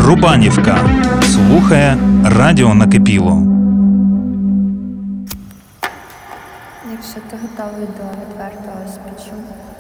Рубанівка слухає радіо Накипіло. Якщо ти готовий до відвертого спічу.